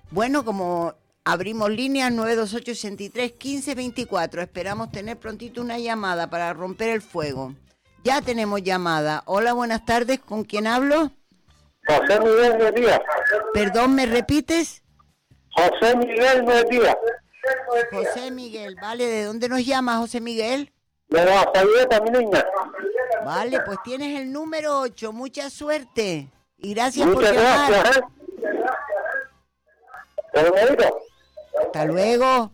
Bueno, como abrimos líneas 928-63-1524, esperamos tener prontito una llamada para romper el fuego. Ya tenemos llamada. Hola, buenas tardes, ¿con quién hablo? José Miguel Medía. Perdón, ¿me repites? José Miguel Medía. José Miguel, vale, ¿de dónde nos llama José Miguel? De la salida, mi niña. Vale, pues tienes el número 8, mucha suerte. Y gracias Muchas por llamar. gracias, ¿Pero me digo? Hasta luego.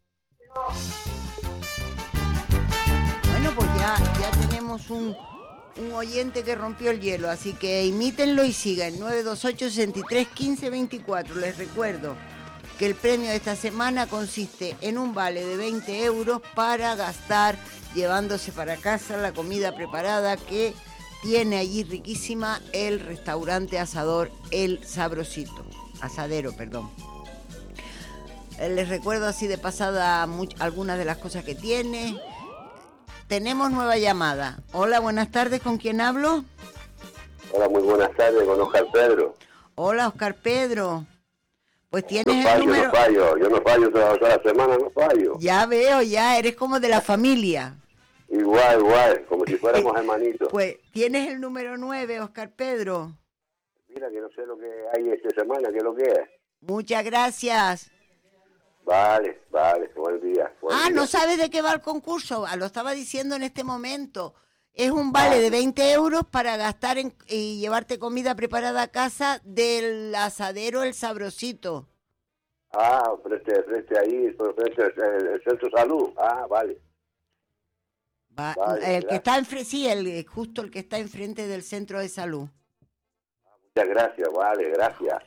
Bueno, pues ya tenemos un oyente que rompió el hielo, así que imítenlo y sigan. 928-63-1524. Les recuerdo que el premio de esta semana consiste en un vale de 20 euros para gastar llevándose para casa la comida preparada que tiene allí riquísima el restaurante asador El Sabrosito. Asadero, perdón. Les recuerdo así de pasada algunas de las cosas que tiene. Tenemos nueva llamada. Hola, buenas tardes, ¿con quién hablo? Hola, muy buenas tardes, con Oscar Pedro. Hola, Oscar Pedro. Pues tienes No el número... yo no fallo toda la semana, no fallo. Ya veo, ya eres como de la familia. Igual, como si fuéramos hermanitos. Pues tienes el número 9, Oscar Pedro. Mira, que no sé lo que hay esta semana, qué es lo que es. Muchas gracias. Vale, buen día. ¿No sabes de qué va el concurso? Lo estaba diciendo en este momento. Es un vale de 20 euros para gastar y llevarte comida preparada a casa del asadero El Sabrosito. Frente ahí, frente el centro de salud. Vale. Vale, el que está enfrente, justo el que está enfrente del centro de salud. Muchas gracias, vale, gracias.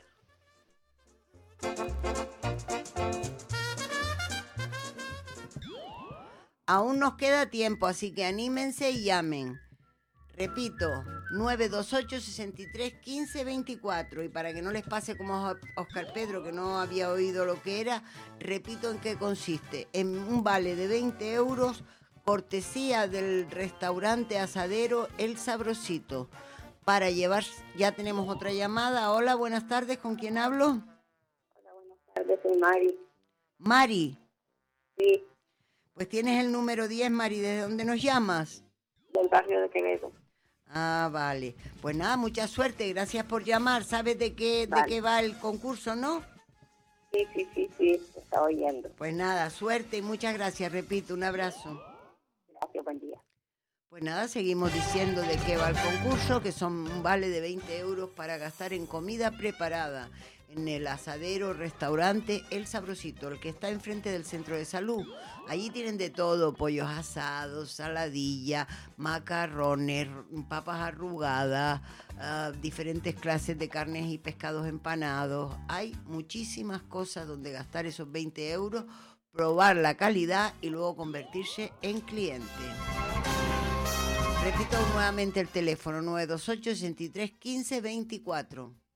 Aún nos queda tiempo, así que anímense y llamen. Repito, 928-63-1524. Y para que no les pase como a Oscar Pedro, que no había oído lo que era, repito en qué consiste. En un vale de 20 euros, cortesía del restaurante asadero El Sabrosito. Para llevar, ya tenemos otra llamada. Hola, buenas tardes, ¿con quién hablo? Hola, buenas tardes, soy Mari. Mari. Sí. Pues tienes el número 10, Mari. ¿Desde dónde nos llamas? Del barrio de Quevedo. Vale. Pues nada, mucha suerte. Gracias por llamar. ¿Sabes de qué va el concurso, no? Sí. Estaba oyendo. Pues nada, suerte y muchas gracias. Repito, un abrazo. Gracias, buen día. Pues nada, seguimos diciendo de qué va el concurso, que son un vale de 20 euros para gastar en comida preparada en el asadero restaurante El Sabrosito, el que está enfrente del centro de salud. Allí tienen de todo: pollos asados, saladilla, macarrones, papas arrugadas, diferentes clases de carnes y pescados empanados. Hay muchísimas cosas donde gastar esos 20 euros, probar la calidad y luego convertirse en cliente. Repito nuevamente el teléfono: 928-63-1524.